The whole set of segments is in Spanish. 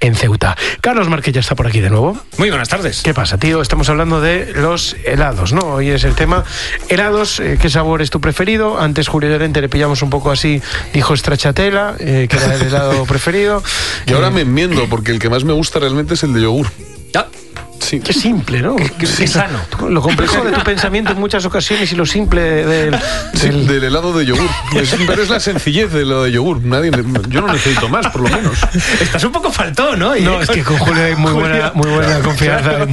en Ceuta. Carlos Márquez ya está por aquí de nuevo. Muy buenas tardes. ¿Qué pasa, tío? Estamos hablando de los helados, ¿no? Hoy es el tema. Helados, ¿qué sabor es tu preferido? Antes Julio Llorente le pillamos un poco así, dijo stracciatella, que era el helado preferido. Y ahora me enmiendo, porque el que más me gusta realmente es el de yogur. Ah, Sí. Qué simple, ¿no? Qué sano. Lo complejo de tu pensamiento en muchas ocasiones y lo simple Del helado de yogur. Pero es la sencillez de lo de yogur. Yo no necesito más, por lo menos. Estás un poco faltón, ¿no? No, es que con Julio hay muy buena confianza. Claro.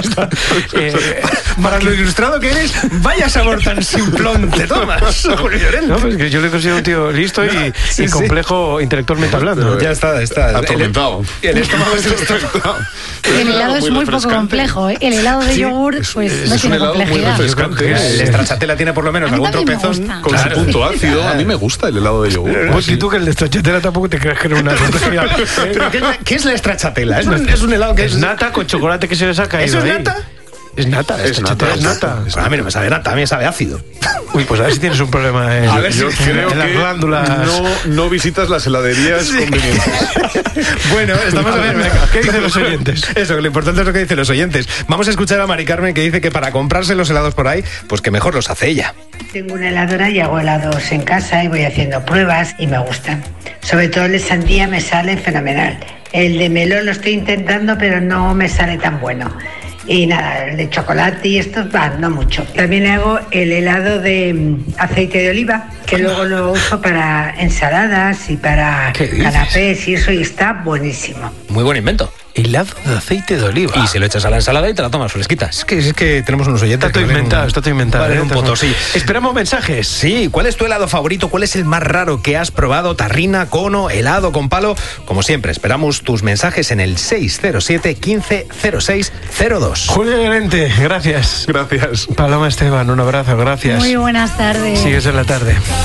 Para lo ilustrado que eres, vaya sabor tan simplón te tomas, Julio Llorente. No, pues que yo le considero un tío listo y complejo intelectualmente hablando. Ya está. Atormentado. El estómago es El helado es muy poco complejo, ¿eh? El helado de yogur, pues no es un tiene helado muy complejidad. refrescante. El stracciatella tiene por lo menos A mí algún también me tropezón. gusta. Con Claro. su punto ácido. A mí me gusta el helado de yogur. Pues y tú que el de stracciatella tampoco te creas que era una complejidad. ¿Pero qué es la stracciatella? Es un helado que Es nata con chocolate que se les ha caído. ¿Eso es ahí. nata? Es nata, Es nata, es nata. Pues a mí no me sabe nata, a mí me sabe ácido. Uy, pues a ver si tienes un problema en, A ver si Yo creo en las que glándulas. no visitas las heladerías convenientes. Bueno, estamos A ver, venga, ¿qué dicen los oyentes? Eso, lo importante es lo que dicen los oyentes. Vamos a escuchar a Mari Carmen, que dice que para comprarse los helados por ahí, pues que mejor los hace ella. Tengo una heladora y hago helados en casa y voy haciendo pruebas y me gustan. Sobre todo el de sandía me sale fenomenal. El de melón lo estoy intentando, pero no me sale tan bueno. Y nada, el de chocolate y estos van, no mucho. También hago el helado de aceite de oliva, que luego lo uso para ensaladas y para ¿Qué dices? canapés y eso, y está buenísimo. Muy buen invento. Helado de aceite de oliva. Y se lo echas a la ensalada y te la tomas fresquita. Es que tenemos unos oyentes Está todo que inventado, está todo inventado. Vale, un Potosí. Esperamos mensajes. Sí, ¿cuál es tu helado favorito? ¿Cuál es el más raro que has probado? Tarrina, cono, helado con palo. Como siempre, esperamos tus mensajes en el 607 15 06 02. Julio Llorente, gracias. Gracias. Paloma Esteban, un abrazo, gracias. Muy buenas tardes. Sigues en la tarde.